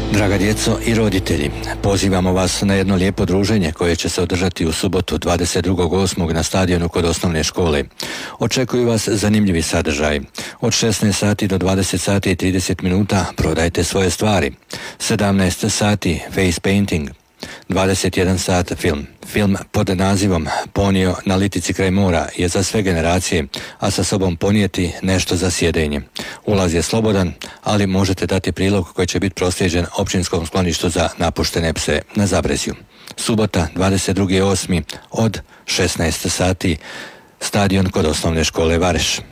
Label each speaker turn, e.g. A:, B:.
A: Draga djeco i roditelji, pozivamo vas na jedno lijepo druženje koje će se održati u subotu 22.8. na stadionu kod osnovne škole. Očekuju vas zanimljivi sadržaj. Od 16 sati do 20 sati i 30 minuta prodajte svoje stvari. 17 sati face painting. 21 sat film. Film pod nazivom Ponio na litici kraj mora je za sve generacije, a sa sobom ponijeti nešto za sjedenje. Ulaz je slobodan, ali možete dati prilog koji će biti proslijeđen općinskom skloništu za napuštene pse na Zabrezju. Subota 22.8. od 16 sati, stadion kod osnovne škole Vareš.